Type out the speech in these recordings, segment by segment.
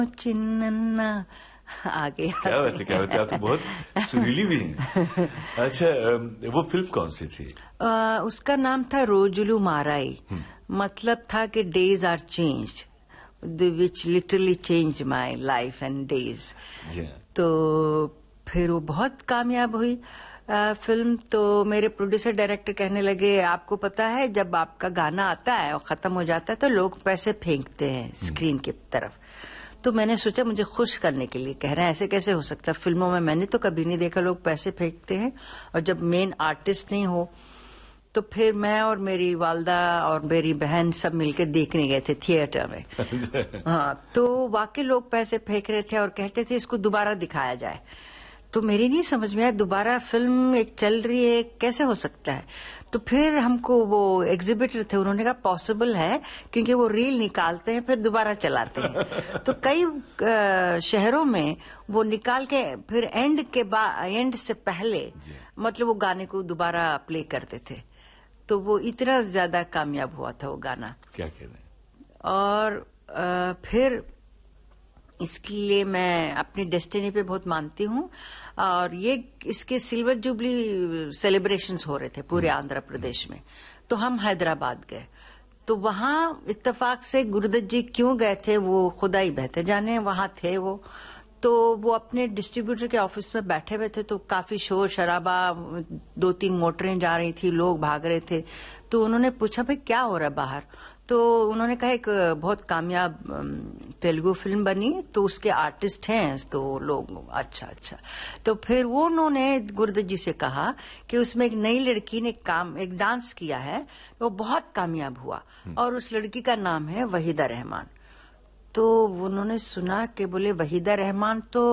चिन्नन्ना आगे क्या बात है, क्या बात है, आप तो बहुत सुरीली भी हैं। अच्छा, वो फिल्म कौन सी थी? उसका नाम था रोजुलू माराई। मतलब था कि days are changed, which literally change my life and days. तो फिर वो बहुत कामयाब हुई फिल्म। तो मेरे प्रोड्यूसर डायरेक्टर कहने लगे, आपको पता है जब आपका गाना आता है और खत्म हो जाता है तो लोग पैसे फेंकते हैं स्क्रीन की तरफ। तो मैंने सोचा मुझे खुश करने के लिए कह रहे हैं, ऐसे कैसे हो सकता है, फिल्मों में मैंने तो कभी नहीं देखा लोग पैसे फेंकते हैं और जब मेन आर्टिस्ट नहीं हो। तो फिर मैं और मेरी वालदा और मेरी बहन सब मिलकर देखने गए थे थिएटर में। हाँ, तो वाकई लोग पैसे फेंक रहे थे और कहते थे इसको दोबारा दिखाया जाए। तो मेरी नहीं समझ में आया, दोबारा फिल्म एक चल रही है, कैसे हो सकता है। तो फिर हमको वो एग्जिबिटर थे, उन्होंने कहा पॉसिबल है क्योंकि वो रील निकालते हैं फिर दोबारा चलाते हैं। तो कई शहरों में वो निकाल के फिर एंड से पहले मतलब वो गाने को दोबारा प्ले करते थे। तो वो इतना ज्यादा कामयाब हुआ था वो गाना। क्या कह रहे हैं। और फिर इसके लिए मैं अपनी डेस्टिनी पे बहुत मानती हूँ। और ये इसके सिल्वर जुबली सेलिब्रेशंस हो रहे थे पूरे आंध्र प्रदेश में। तो हम हैदराबाद गए, तो वहां इत्तेफाक से गुरुदत्त जी क्यों गए थे वो खुदा ही बेहतर जाने, वहां थे वो। तो वो अपने डिस्ट्रीब्यूटर के ऑफिस में बैठे हुए थे, तो काफी शोर शराबा, 2-3 मोटरें जा रही थी, लोग भाग रहे थे। तो उन्होंने पूछा भाई क्या हो रहा है बाहर। तो उन्होंने कहा एक बहुत कामयाब तेलुगु फिल्म बनी, तो उसके आर्टिस्ट हैं। तो लोग अच्छा। तो फिर वो उन्होंने गुरुदत्त जी से कहा कि उसमें एक नई लड़की ने एक डांस किया है, वो बहुत कामयाब हुआ और उस लड़की का नाम है वहीदा रहमान। तो उन्होंने सुना कि बोले वहीदा रहमान तो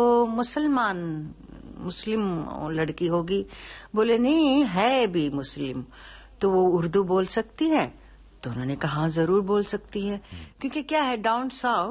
मुस्लिम लड़की होगी। बोले नहीं है भी मुस्लिम, तो वो उर्दू बोल सकती है। तो उन्होंने कहा हाँ जरूर बोल सकती है, क्योंकि क्या है डाउन साउथ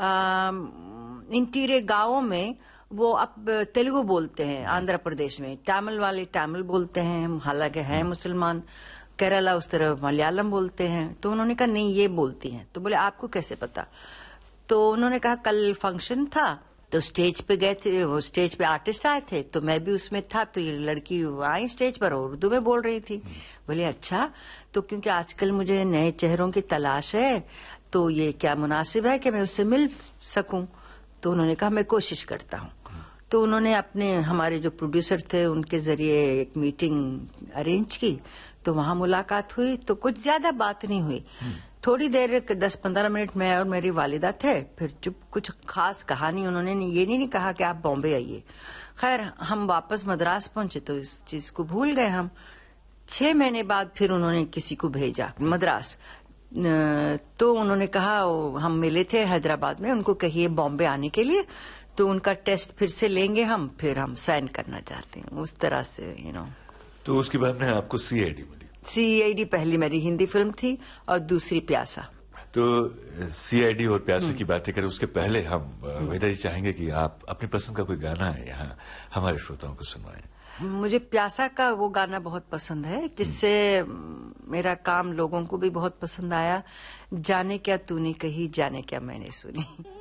इंटीरियर गांवों में वो अब तेलुगु बोलते हैं, आंध्र प्रदेश में तमिल वाले तमिल बोलते हैं, हालांकि है मुसलमान। केरला उस तरफ मलयालम बोलते हैं। तो उन्होंने कहा नहीं ये बोलती हैं। तो बोले आपको कैसे पता। तो उन्होंने कहा कल फंक्शन था तो स्टेज पे गए थे, वो स्टेज पे आर्टिस्ट आए थे तो मैं भी उसमें था। तो ये लड़की आई स्टेज पर उर्दू में बोल रही थी। बोले अच्छा, तो क्योंकि आजकल मुझे नए चेहरों की तलाश है तो ये क्या मुनासिब है कि मैं उससे मिल सकूं। तो उन्होंने कहा मैं कोशिश करता हूं। तो उन्होंने अपने हमारे जो प्रोड्यूसर थे उनके जरिए एक मीटिंग अरेंज की। तो वहां मुलाकात हुई। तो कुछ ज्यादा बात नहीं हुई, थोड़ी देर 10-15 मिनट में और मेरी वालिदा थे। फिर चुप, कुछ खास कहा नहीं। उन्होंने ये नहीं कहा कि आप बॉम्बे आइए। खैर हम वापस मद्रास पहुंचे तो इस चीज को भूल गए हम। 6 महीने बाद फिर उन्होंने किसी को भेजा मद्रास। तो उन्होंने कहा हम मिले थे हैदराबाद में, उनको कहिए बॉम्बे आने के लिए। तो उनका टेस्ट फिर से लेंगे हम, फिर हम साइन करना चाहते हैं। उस तरह से तो उसके बाद में आपको सीआईडी मिली। सीआईडी पहली मेरी हिंदी फिल्म थी और दूसरी प्यासा। तो सीआईडी और प्यासा की बातें करें उसके पहले हम वहीदा जी चाहेंगे कि आप अपनी पसंद का कोई गाना है यहाँ हमारे श्रोताओं को सुनवाएं। मुझे प्यासा का वो गाना बहुत पसंद है जिससे मेरा काम लोगों को भी बहुत पसंद आया। जाने क्या तूने कही, जाने क्या मैंने सुनी।